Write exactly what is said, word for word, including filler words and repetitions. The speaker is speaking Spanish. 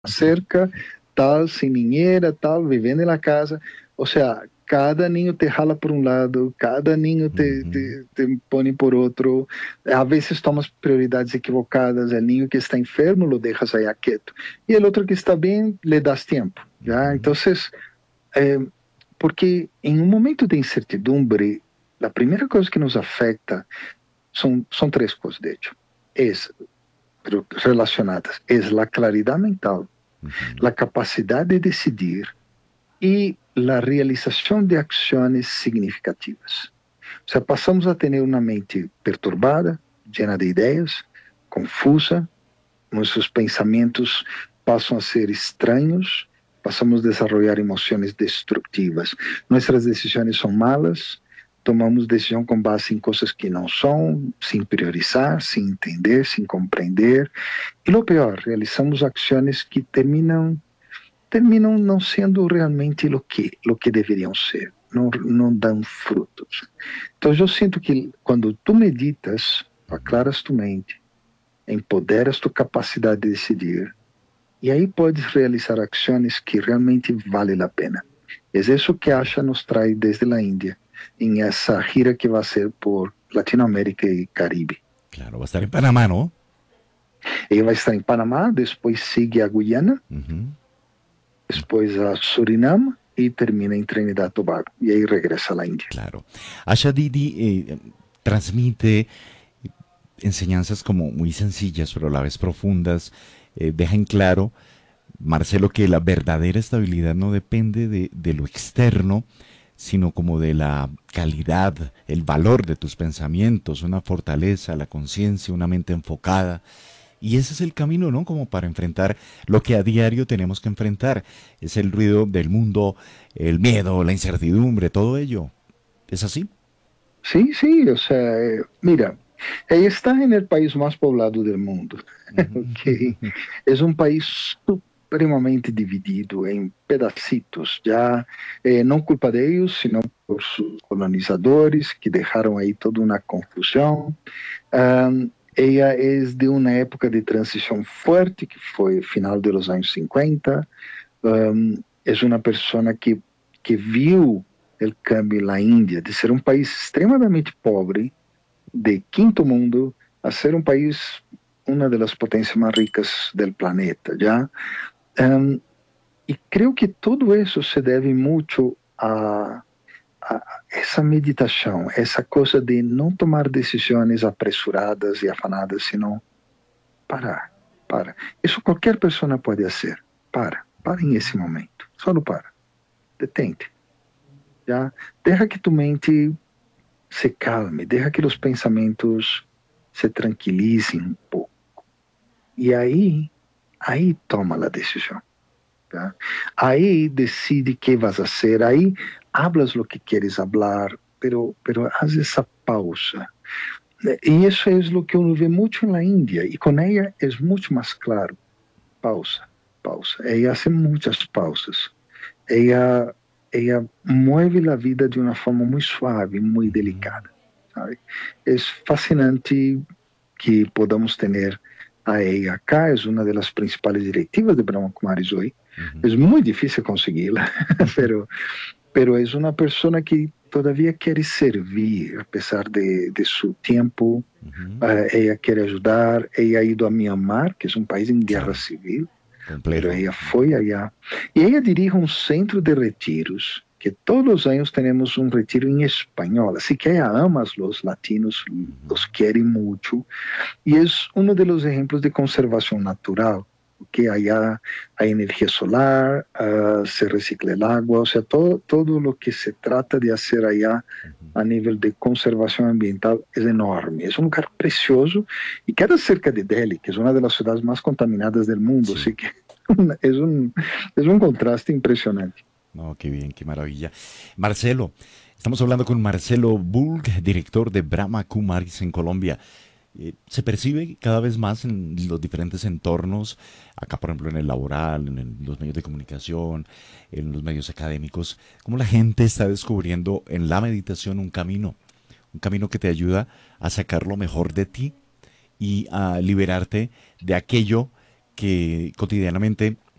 cerca, tal, sin niñera, tal, viviendo en la casa. O sea, cada niño te jala por un lado, cada niño te, Ujú. te, te pone por otro. A veces tomas prioridades equivocadas. El niño que está enfermo lo dejas allá quieto. Y el otro que está bien, le das tiempo. ¿Ya? Ujú. Entonces, eh, porque en un momento de incertidumbre, la primera cosa que nos afecta son, son tres cosas, de hecho. Es, pero relacionadas, es la claridad mental, Ujú. la capacidad de decidir y la realización de acciones significativas. O sea, pasamos a tener una mente perturbada, llena de ideas, confusa, nuestros pensamientos pasan a ser extraños, pasamos a desarrollar emociones destructivas. Nuestras decisiones son malas, tomamos decisión con base en cosas que no son, sin priorizar, sin entender, sin comprender. Y lo peor, realizamos acciones que terminam terminam não sendo realmente o que, lo que deveriam ser, não, não dão frutos. Então, eu sinto que quando tu meditas, tu Ujú. aclaras tu mente, empoderas tu capacidade de decidir, e aí podes realizar ações que realmente valem a pena. É isso que a Asha nos traz desde a Índia, em essa gira que vai ser por Latinoamérica e Caribe. Claro, va a estar en Panamá, ¿no? Ele vai estar em Panamá, depois sigue a Guiana, Ujú. depois a Suriname e termina em Trinidad e Tobago. E aí regressa à Índia. Claro. Asha Didi eh, transmite enseñanzas como muy sencillas, pero a la vez profundas. Eh, deja en claro, Marcelo, que la verdadera estabilidad no depende de, de lo externo, sino como de la calidad, el valor de tus pensamientos, una fortaleza, la conciencia, una mente enfocada. Y ese es el camino, ¿no? Como para enfrentar lo que a diario tenemos que enfrentar. Es el ruido del mundo, el miedo, la incertidumbre, todo ello. ¿Es así? Sí, sí, o sea, eh, mira, ella está en el país más poblado del mundo, ¿ok? Ujú. Es un país supremamente dividido en pedacitos, ya eh, no culpa de ellos, sino por sus colonizadores que dejaron ahí toda una confusión. Um, ella es de una época de transición fuerte, que fue final de los años cincuenta. Um, es una persona que, que vio el cambio en la India, de ser un país extremadamente pobre, de quinto mundo, a ser un país, una de las potencias más ricas del planeta, ¿ya? Um, y creo que todo eso se debe mucho a, a essa meditação, essa coisa de não tomar decisões apresuradas e afanadas, sino parar, para. Isso qualquer pessoa pode fazer. Para, para em esse momento. Só para. Detente. Já? Deja que tu mente se calme, deja que os pensamentos se tranquilizem um pouco. E aí, aí toma a decisão. ¿Ya? Ahí decide qué vas a hacer, ahí hablas lo que quieres hablar, pero, pero haz esa pausa. Y eso es lo que uno ve mucho en la India, y con ella es mucho más claro. Pausa, pausa. Ella hace muchas pausas. Ella, ella mueve la vida de una forma muy suave, muy Ujú. delicada. ¿Sabe? Es fascinante que podamos tener a ella acá, es una de las principales directivas de Brahma Kumaris hoy. Ujú. Es muy difícil conseguirla, pero, pero es una persona que todavía quiere servir a pesar de, de su tiempo. Ujú. Uh, ella quiere ayudar, ella ha ido a Myanmar, que es un país en guerra Claro, civil, pero complejo. ella fue allá. Y ella dirige un centro de retiros, que todos los años tenemos un retiro en español, así que ella ama a los latinos, Ujú. los quiere mucho, y es uno de los ejemplos de conservación natural, que allá hay energía solar, uh, se recicla el agua, o sea, todo, todo lo que se trata de hacer allá Ujú. a nivel de conservación ambiental es enorme. Es un lugar precioso y queda cerca de Delhi, que es una de las ciudades más contaminadas del mundo, Sí. así que es un, es un contraste impresionante. No, qué bien, qué maravilla. Marcelo, estamos hablando con Marcelo Bulg, director de Brahma Kumaris en Colombia. Eh, se percibe cada vez más en los diferentes entornos, acá por ejemplo en el laboral, en el- los medios de comunicación, en los medios académicos, cómo la gente está descubriendo en la meditación un camino, un camino que te ayuda a sacar lo mejor de ti y a liberarte de aquello que cotidianamente